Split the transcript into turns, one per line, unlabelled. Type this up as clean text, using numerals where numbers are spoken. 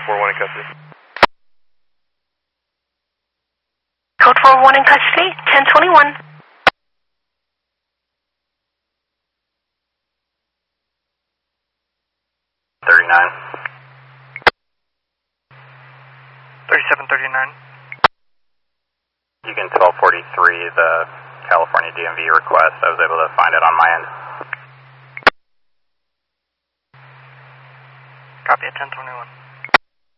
441 in custody.
Code 441 in custody, 1021.
3739.
You can 1243 the California DMV request. I was able to find it on my end.
Copy at 1021.